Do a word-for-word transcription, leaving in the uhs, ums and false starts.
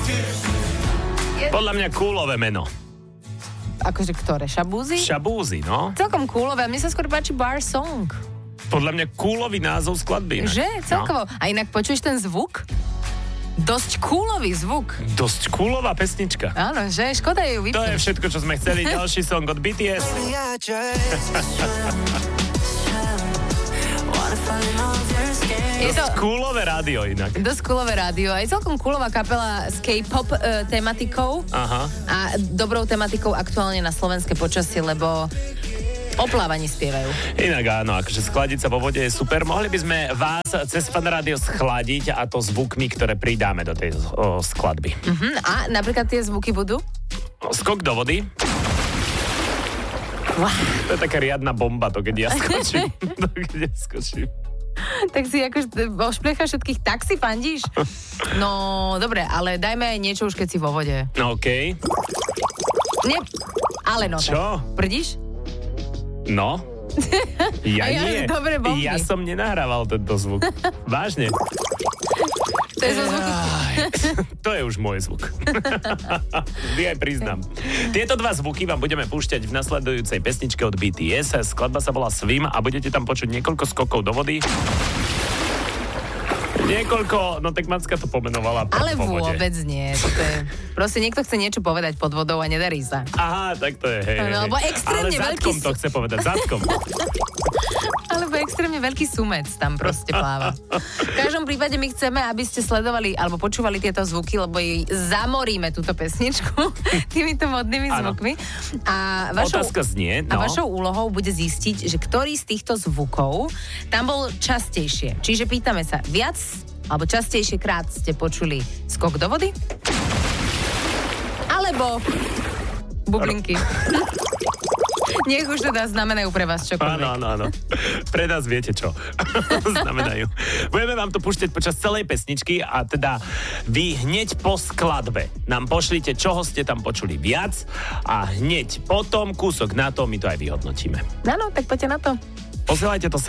Podľa mňa coolové meno. Akože ktoré? Šabúzy? Šabúzy, no. Celkom coolové. Mne sa skôr páči Bar Song. Podľa mňa coolový názov skladby. Inak. Že? Celkovo. No. A inak počuješ ten zvuk? Dosť coolový zvuk. Dosť coolová pesnička. Áno, že? Škoda je ju vypnúť. To je všetko, čo sme chceli. Ďalší song od bé té es. Je to coolové rádio inak. Dosť coolové rádio. A je celkom coolová kapela s K-pop e, tematikou. Aha. A dobrou tematikou aktuálne na slovenské počasie, lebo o plávaní spievajú. Inak áno, akože schladiť sa vo vode je super. Mohli by sme vás cez Fan Rádio schladiť, a to zvukmi, ktoré pridáme do tej o, skladby. Uh-huh. A napríklad tie zvuky budú? Skok do vody. Wow. To je taká riadna bomba, to keď ja skočím. to keď ja skočím. Tak si akože ošplecháš všetkých, tak si fandíš? No, dobre, ale dajme aj niečo už, keď si vo vode. No, okej. Okay. Nie, ale no. Čo? Tak. Prdíš? No. Ja ja nie. Dobre, ja som nenahrával tento zvuk. Vážne. To je zo zvuku. To je už môj zvuk. Vždy aj priznám. Tieto dva zvuky vám budeme púšťať v nasledujúcej pesničke od bé té es. Skladba sa volá Swim a budete tam počuť niekoľko skokov do vody. Niekoľko, no tak Macka to pomenovala. Ale vôbec nie. To je, proste niekto chce niečo povedať pod vodou a nedarí sa. Aha, tak to je, hej. No, alebo extrémne ale veľký... zadkom to chce povedať, zadkom. Alebo extrémne veľký sumec tam proste pláva. V každom prípade my chceme, aby ste sledovali alebo počúvali tieto zvuky, lebo jej zamoríme túto pesničku týmito modnými ano. zvukmi. A vašou, Otázka znie, no. A vašou úlohou bude zistiť, že ktorý z týchto zvukov tam bol častejšie. Čiže pýtame sa, viac alebo častejšie krát ste počuli skok do vody? Alebo bublinky. Nech už teda znamenajú pre vás čokoľvek. Áno, áno, áno. Pre nás viete čo znamenajú. Budeme vám to púšťať počas celej pesničky a teda vy hneď po skladbe nám pošlite, čoho ste tam počuli viac a hneď potom, kúsok na to, my to aj vyhodnotíme. Áno, tak poďte na to. Posielajte to sem